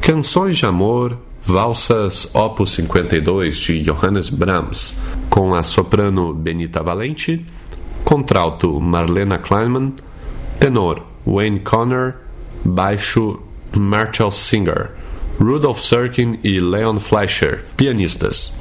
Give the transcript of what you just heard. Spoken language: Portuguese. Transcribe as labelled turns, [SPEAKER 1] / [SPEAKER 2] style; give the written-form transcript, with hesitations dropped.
[SPEAKER 1] Canções de Amor, Valsas Opus 52 de Johannes Brahms, com a soprano Benita Valente, contralto Marlena Kleinman, tenor Wayne Conner, baixo Marshall Singer, Rudolf Serkin e Leon Fleischer, pianistas.